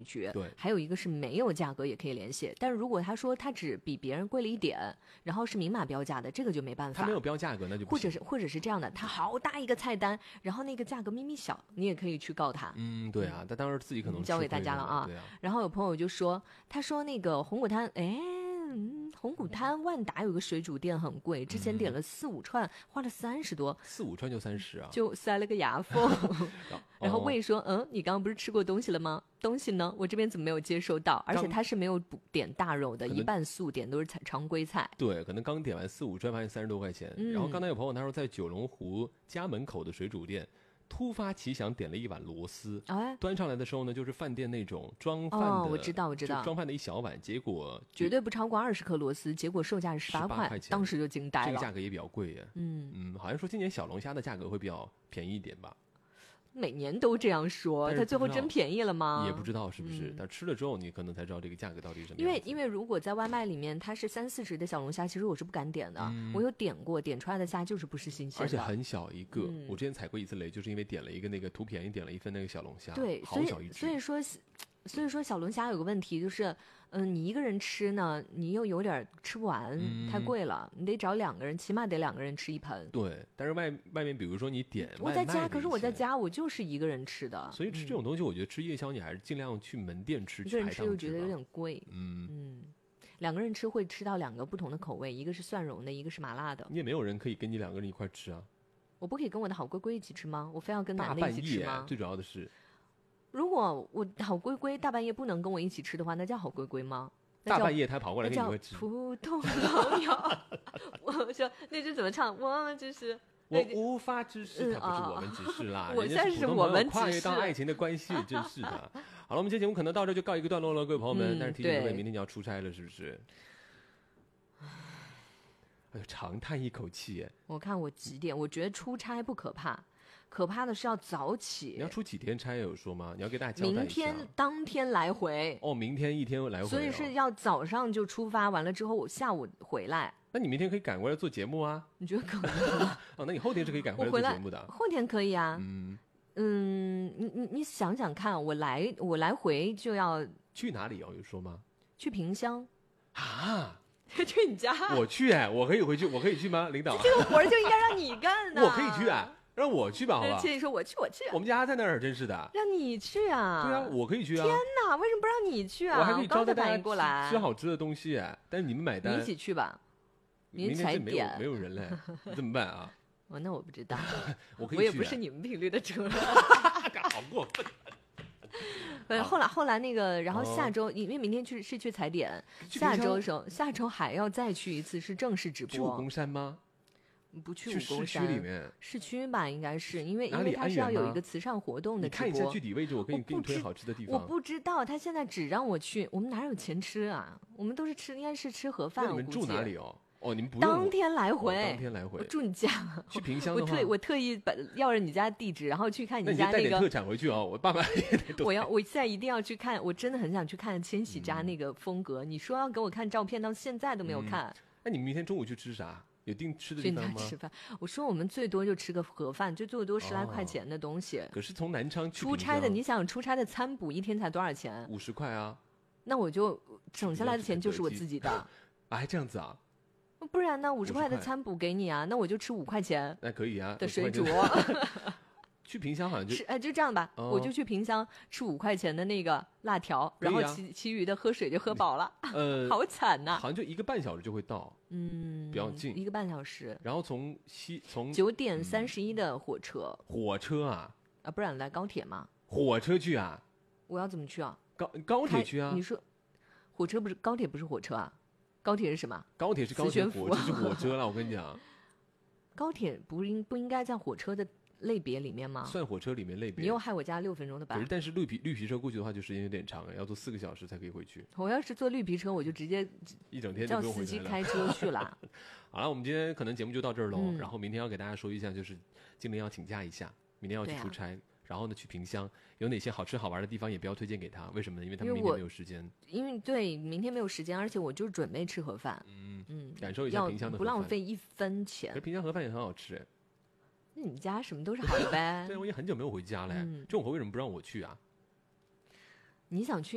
觉。 对， 还有一个是没有价格也可以联系，但是如果他说他只比别人贵了一点，然后是明码标价的，这个就没办法。 他没有标价格那就不行。 或者是这样的，他好大一个菜单，然后那个价格咪咪小，你也可以去告他。 对啊，他当时自己可能教给大家了啊。 对啊。 然后有朋友就说，他说那个红谷滩，红谷滩万达有个水煮店很贵，之前点了4-5串，花了30多 ，4-5串就30啊， 就塞了个牙缝。然后魏说，你刚刚不是吃过东西了吗？东西呢？我这边怎么没有接收到？而且他是没有点大肉的，一半素点都是常规菜。 对，可能刚点完4-5串，发现30多块钱。然后刚才有朋友他说，在九龙湖家门口的水煮店。突发奇想点了一碗螺丝，端上来的时候呢，就是饭店那种装饭的， 我知道， 装饭的一小碗，结果绝对不超过20颗螺丝，结果售价是18块，当时就惊呆了。 这个价格也比较贵耶。好像说今年小龙虾的价格会比较便宜一点吧。 每年都这样说，它最后真便宜了吗？ 也不知道是不是，但吃了之后你可能才知道这个价格到底是什么样子。 因为如果在外卖里面它是30-40的小龙虾，其实我是不敢点的。我有点过，点出来的虾就是不是新鲜的， 而且很小一个。我之前踩过一次雷，就是因为点了一个那个图便宜，点了一份那个小龙虾， 对， 好小一只。 所以说小龙虾有个问题就是，你一个人吃呢，你又有点吃不完，太贵了，你得找2个人，起码得2个人吃一盆。 对，但是外面比如说你点我在家，可是我在家我就是一个人吃的， 所以吃这种东西，我觉得吃夜宵你还是尽量去门店吃， 一个人吃又觉得有点贵。2个人吃会吃到2个不同的口味，一个是蒜蓉的，一个是麻辣的。 你也没有人可以跟你2个人一块吃啊。 我不可以跟我的好龟龟一起吃吗？我非要跟男的一起吃吗？ 大半夜，最主要的是。 如果我好龟龟大半夜不能跟我一起吃的话，那叫好龟龟吗？ 大半夜他跑过来跟你会吃。 普通朋友，我说那句怎么唱？我们只是我无法直视，他不是我们只是啦。 我现在是我们跨越到爱情的关系，真是的。好了，我们这节目可能到这就告一个段落了，各位朋友们。但是提醒各位，明天你要出差了，是不是？哎呦，长叹一口气耶。 我看我几点？我觉得出差不可怕。可怕的是要早起。 你要出几天差有说吗？你要给大家交代一下。 明天当天来回。 明天一天来回。 所以是要早上就出发，完了之后我下午回来。 那你明天可以赶过来做节目啊？ 你觉得可能吗？ 那你后天是可以赶回来做节目的。 后天可以啊。你想想看，我来回就要去哪里？有说吗？ 去萍乡啊。 去你家？ 我去我可以回去，我可以去吗？领导， 这个活就应该让你干的。 我可以去让我去吧，好吧？ 倩倩说我去。 我们家在那儿，真是的。 让你去啊？ 对啊，我可以去啊。 天哪，为什么不让你去啊？ 我还可以招待大家过来吃好吃的东西，但是你们买单。 你一起去吧。 明天是没有人嘞，怎么办啊？ 那我不知道， 我也不是你们频率的车。 好过分。 后来那个，然后下周因为明天是去踩点，下周还要再去一次，是正式直播。 去武功山吗？ 不去武功山， 市区里面， 市区吧，应该是因为它是要有一个慈善活动的直播。 你看一下具体位置，我给你推好吃的地方。 我不知道，他现在只让我去，我们哪有钱吃啊？我们都是应该是吃盒饭。 那你们住哪里你们不用当天来回， 我住你家。 去萍乡的话， 我特意要了你家地址，然后去看你家那个。 那你带点特产回去我爸妈也得。 我现在一定要去看，我真的很想去看千玺家那个风格。你说要给我看照片，到现在都没有看。 那你明天中午去吃啥？有定吃的地方吗？ 吃饭，我说我们最多就吃个盒饭，就最多10来块钱的东西。 可是从南昌去出差的，你想出差的餐补一天才多少钱 ？50块啊。 那我就省下来的钱就是我自己的。 这样子啊？ 不然呢？50块的餐补给你啊，那我就吃5块钱。 那可以啊。 的水煮。 去萍乡好像就这样吧，我就去萍乡吃5块钱的那个辣条，然后其余的喝水就喝饱了。好惨呐！ 好像就1个半小时就会到，比较近 ，1个半小时。 然后从 9点31的火车。 火车啊？ 不然来高铁吗？ 火车去啊？ 我要怎么去啊？ 高铁去啊？ 你说，火车不是高铁，不是火车啊？高铁是什么？ 高铁是高铁，火车是火车了。我跟你讲， 高铁不应该在火车的类别里面吗？ 算火车里面类别。 你又害我加6分钟的班。 但是绿皮车过去的话，就时间有点长，要坐4个小时才可以回去。 我要是坐绿皮车，我就直接一整天就不用回去了。 叫司机开车去了。 好了，我们今天可能节目就到这儿喽。然后明天要给大家说一下，就是今天要请假一下，明天要去出差。然后呢，去萍乡有哪些好吃好玩的地方也不要推荐给他，为什么呢？因为他们明天没有时间。 因为对，明天没有时间，而且我就准备吃盒饭。 感受一下萍乡的盒饭， 不浪费1分钱。 可萍乡盒饭也很好吃。 那你们家什么都是好的呗？ 对，我也很久没有回家了。这种活为什么不让我去啊？ 你想去？